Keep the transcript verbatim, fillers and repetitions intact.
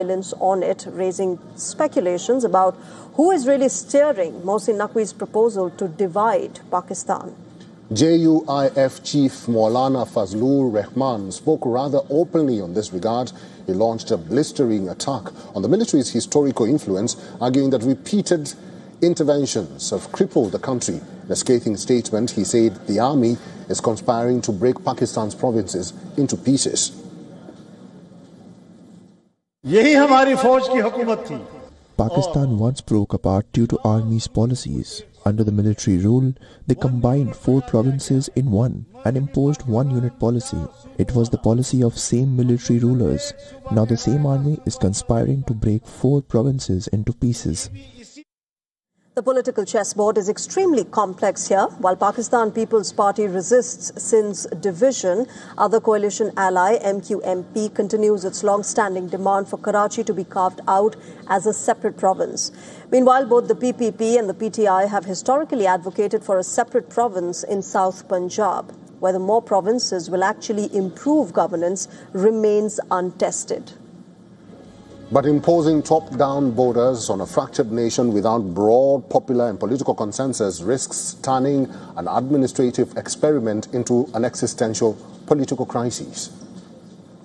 on it, raising speculations about who is really steering Mohsin Naqvi's proposal to divide Pakistan. J U I F Chief Maulana Fazlur Rahman spoke rather openly on this regard. He launched a blistering attack on the military's historical influence, arguing that repeated interventions have crippled the country. In a scathing statement, he said the army is conspiring to break Pakistan's provinces into pieces. Pakistan once broke apart due to army's policies. Under the military rule, they combined four provinces in one and imposed one unit policy. It was the policy of same military rulers. Now the same army is conspiring to break four provinces into pieces. The political chessboard is extremely complex here. While Pakistan People's Party resists Sindh's division, other coalition ally M Q M P continues its long-standing demand for Karachi to be carved out as a separate province. Meanwhile, both the P P P and the P T I have historically advocated for a separate province in South Punjab. Whether more provinces will actually improve governance remains untested. But imposing top-down borders on a fractured nation without broad popular and political consensus risks turning an administrative experiment into an existential political crisis.